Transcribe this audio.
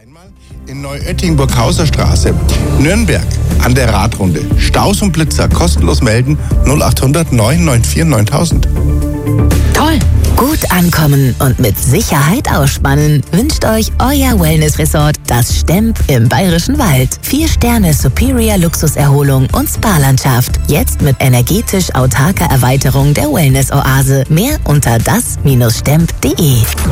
Einmal in Neuötting-Burghauser Straße, Nürnberg, an der Radrunde. Staus und Blitzer kostenlos melden 0800 994 9000. Toll! Gut ankommen und mit Sicherheit ausspannen wünscht euch euer Wellness-Resort, das Stemp im Bayerischen Wald. 4 Sterne Superior Luxuserholung und Spa-Landschaft. Jetzt mit energetisch autarker Erweiterung der Wellness-Oase. Mehr unter das-stemp.de.